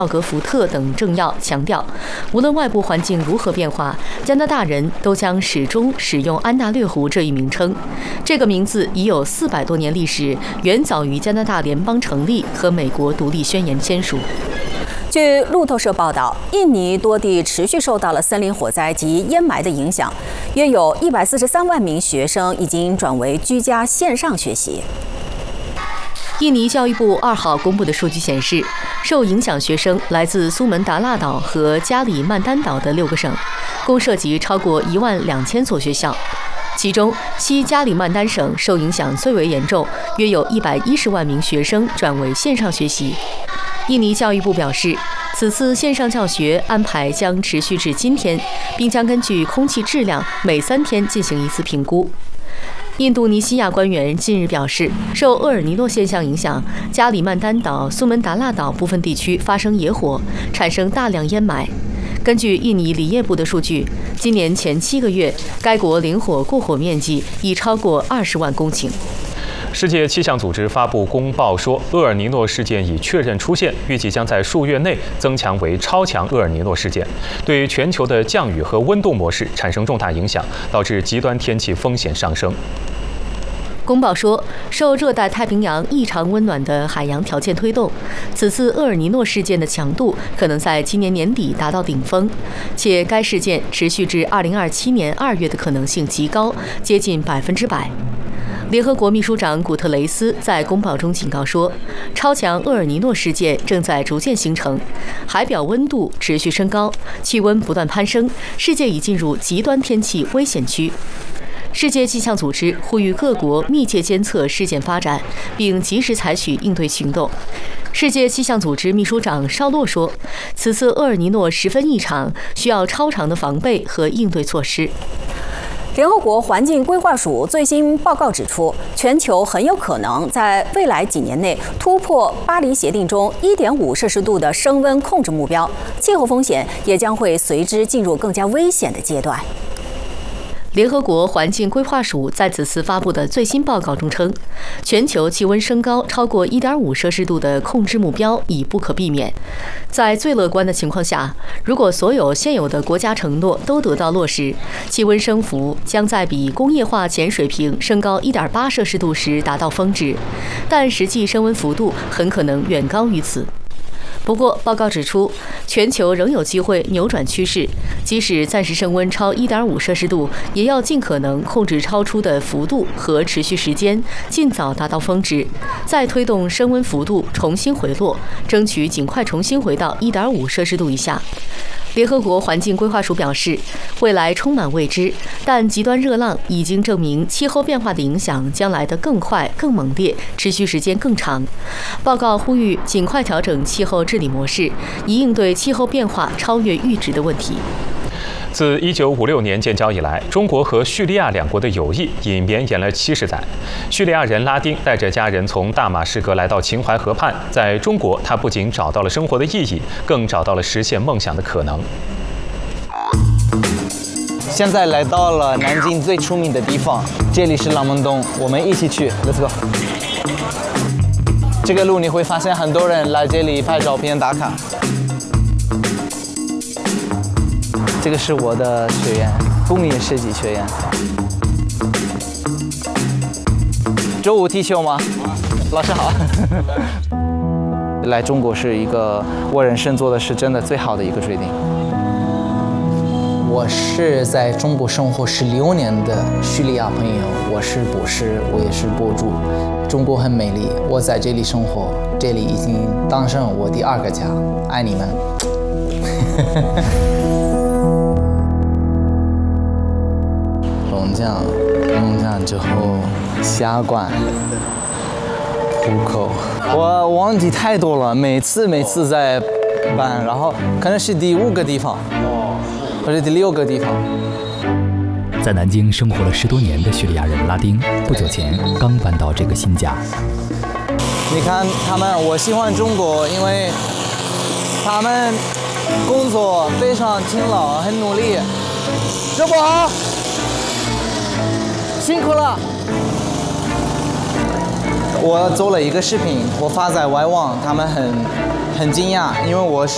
奥格福特等政要强调，无论外部环境如何变化，加拿大人都将始终使用安大略湖这一名称。这个名字已有400多年历史，远早于加拿大联邦成立和美国独立宣言签署。 据路透社报道，印尼多地持续受到了森林火灾及烟霾的影响，约有143万名学生已经转为居家线上学习。 印尼教育部2号公布的数据显示，受影响学生来自苏门答腊岛和加里曼丹岛的6个省，共涉及超过12000所学校。其中，西加里曼丹省受影响最为严重，约有110万名学生转为线上学习。印尼教育部表示，此次线上教学安排将持续至今天，并将根据空气质量每3天进行一次评估。印度尼西亚官员近日表示，受厄尔尼诺现象影响，加里曼丹岛、苏门答腊岛部分地区发生野火，产生大量烟霾。根据印尼林业部的数据，今年前7个月，该国林火过火面积已超过20万公顷。 世界气象组织发布公报说，厄尔尼诺事件已确认出现，预计将在数月内增强为超强厄尔尼诺事件，对全球的降雨和温度模式产生重大影响，导致极端天气风险上升。 公报说，受热带太平洋异常温暖的海洋条件推动，此次厄尔尼诺事件的强度可能在今年年底达到顶峰，且该事件持续至2027年2月的可能性极高，接近100%。联合国秘书长古特雷斯在公报中警告说，超强厄尔尼诺事件正在逐渐形成，海表温度持续升高，气温不断攀升，世界已进入极端天气危险区。世界气象组织呼吁各国密切监测事件发展，并及时采取应对行动。世界气象组织秘书长绍洛说，此次厄尔尼诺十分异常，需要超长的防备和应对措施。 联合国环境规划署最新报告指出，全球很有可能在未来几年内突破巴黎协定中1.5摄氏度的升温控制目标，气候风险也将会随之进入更加危险的阶段。 联合国环境规划署在此次发布的最新报告中称，全球气温升高超过1.5摄氏度的控制目标已不可避免。在最乐观的情况下，如果所有现有的国家承诺都得到落实，气温升幅将在比工业化前水平升高1.8摄氏度时达到峰值，但实际升温幅度很可能远高于此。不过，报告指出，全球仍有机会扭转趋势，即使暂时升温超1.5摄氏度，也要尽可能控制超出的幅度和持续时间，尽早达到峰值，再推动升温幅度重新回落，争取尽快重新回到1.5摄氏度以下。联合国环境规划署表示，未来充满未知，但极端热浪已经证明气候变化的影响将来得更快、更猛烈，持续时间更长。报告呼吁尽快调整气候治理模式，以应对气候变化超越阈值的问题。 自1956年建交以来，中国和叙利亚2国的友谊已绵延了70载。叙利亚人拉丁带着家人从大马士革来到秦淮河畔，在中国，他不仅找到了生活的意义，更找到了实现梦想的可能。 现在来到了南京最出名的地方，这里是浪门洞，我们一起去 ，Let's go。这个路你会发现很多人来这里拍照片打卡。这个是我的学院，工业设计学院。周五踢球吗？老师好。来中国是一个我人生做的是真的最好的一个决定。我是在中国生活16年的叙利亚朋友，我是博士，我也是博主。中国很美丽，我在这里生活，这里已经当成我第2个家，爱你们。龙江之后，下关、浦口，我忘记太多了。每次在办，然后可能是第5个地方，或者第6个地方。 在南京生活了10多年的叙利亚人拉丁，不久前刚搬到这个新家。 你看他们，我喜欢中国，因为他们工作非常勤劳，很努力。师傅好。辛苦了！我做了一个视频，我发在外网，他们很惊讶，因为我是